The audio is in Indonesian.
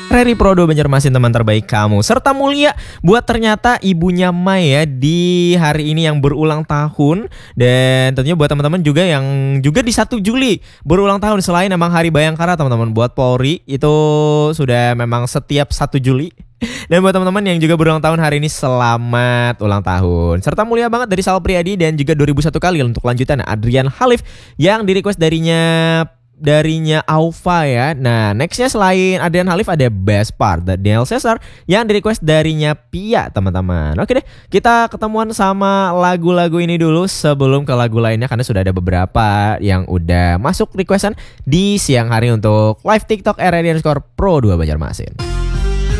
Reri Pro 2 Banjarmasin, teman terbaik kamu. Serta mulia buat ternyata ibunya Mai ya di hari ini yang berulang tahun. Dan tentunya buat teman-teman juga yang juga di 1 Juli berulang tahun. Selain emang Hari Bayangkara teman-teman, buat Polri itu sudah memang setiap 1 Juli. Dan buat teman-teman yang juga berulang tahun hari ini, selamat ulang tahun. Serta mulia banget dari Sal Priadi dan juga 2001 kali untuk lanjutan Adrian Halif yang di request darinya Aufa ya. Nah, nextnya selain Adrian Halif ada Best Part Daniel Caesar yang di request darinya Pia, teman-teman. Oke deh, kita ketemuan sama lagu-lagu ini dulu sebelum ke lagu lainnya, karena sudah ada beberapa yang udah masuk requestan di siang hari untuk live TikTok @radi_pro2 Banjarmasin.